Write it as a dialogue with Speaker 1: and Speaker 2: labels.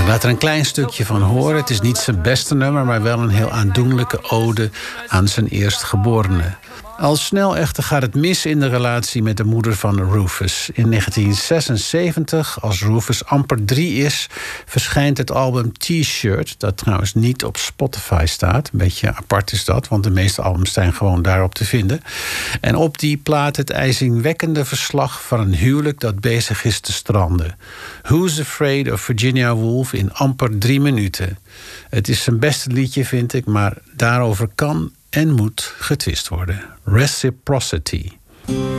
Speaker 1: laat er een klein stukje van horen. Het is niet zijn beste nummer, maar wel een heel aandoenlijke ode aan zijn eerstgeborene. Al snel echter gaat het mis in de relatie met de moeder van Rufus. In 1976, als Rufus amper 3 is, verschijnt het album T-Shirt, dat trouwens niet op Spotify staat. Een beetje apart is dat, want de meeste albums zijn gewoon daarop te vinden. En op die plaat het ijzingwekkende verslag van een huwelijk dat bezig is te stranden. Who's Afraid of Virginia Woolf in amper 3 minuten. Het is zijn beste liedje, vind ik, maar daarover kan en moet getwist worden. Reciprocity.